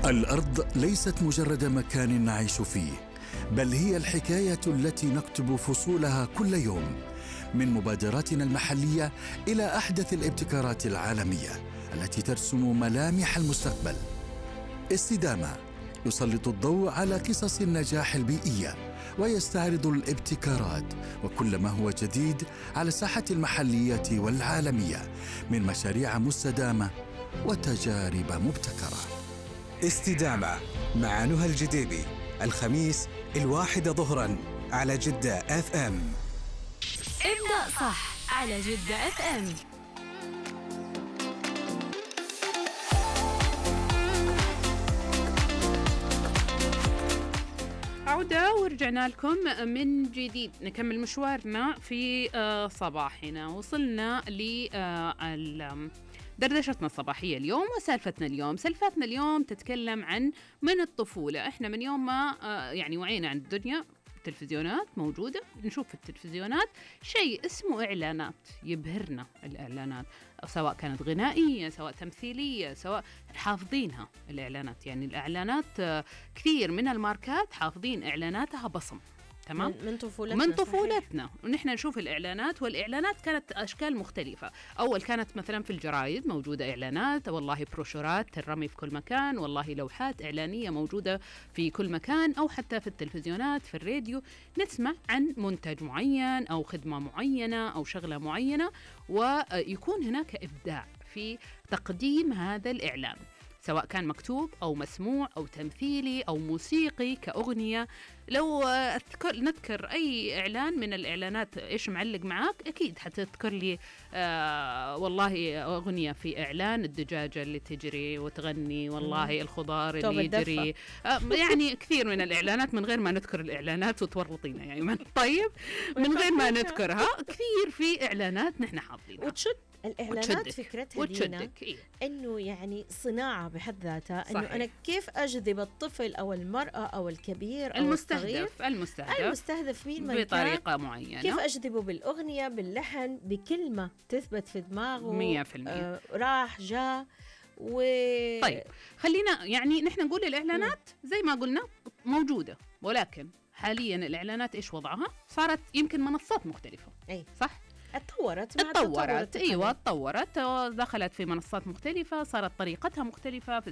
الأرض ليست مجرد مكان نعيش فيه، بل هي الحكاية التي نكتب فصولها كل يوم، من مبادراتنا المحلية إلى أحدث الابتكارات العالمية التي ترسم ملامح المستقبل. استدامة يسلط الضوء على قصص النجاح البيئية ويستعرض الابتكارات وكل ما هو جديد على الساحة المحلية والعالمية من مشاريع مستدامة وتجارب مبتكرة. استدامة مع نهى الجديبي، الخميس 1 ظهرا على جدة FM. ابدأ صح على جدة FM. عودة ورجعنا لكم من جديد نكمل مشوارنا في صباحنا. وصلنا دردشتنا الصباحية اليوم سالفتنا اليوم تتكلم عن من الطفولة. احنا من يوم ما يعني وعينا عن الدنيا، التلفزيونات موجودة، نشوف في التلفزيونات شيء اسمه إعلانات، يبهرنا الإعلانات، سواء كانت غنائية سواء تمثيلية سواء حافظينها الإعلانات. يعني الإعلانات كثير من الماركات حافظين إعلاناتها بصم، تمام؟ من طفولتنا ونحن نشوف الإعلانات. والإعلانات كانت أشكال مختلفة. أول كانت مثلا في الجرايد موجودة إعلانات، والله بروشورات الرمي في كل مكان، والله لوحات إعلانية موجودة في كل مكان، أو حتى في التلفزيونات في الراديو نسمع عن منتج معين أو خدمة معينة أو شغلة معينة، ويكون هناك إبداع في تقديم هذا الإعلان، سواء كان مكتوب أو مسموع أو تمثيلي أو موسيقي كأغنية. لو نذكر أي إعلان من الإعلانات إيش معلق معاك، أكيد حتذكر لي والله أغنية في إعلان الدجاجة اللي تجري وتغني، والله الخضار اللي يجري، يعني كثير من الإعلانات من غير ما نذكر الإعلانات وتورطينا يا إيمان. طيب من غير ما نذكرها كثير في إعلانات نحن حافظينها وتشد الإعلانات. فكرتها دينا إنه يعني صناعة بحد ذاتها، إنه أنا كيف أجذب الطفل أو المرأة أو الكبير أو المستهدف مين بطريقة معينة، كيف أجذبه بالأغنية باللحن بكلمة تثبت في دماغه 100%. راح جاء طيب خلينا يعني نحن نقول الإعلانات زي ما قلنا موجودة، ولكن حاليا الإعلانات إيش وضعها؟ صارت يمكن منصات مختلفة. أي صح؟ اتطورت، دخلت في منصات مختلفة،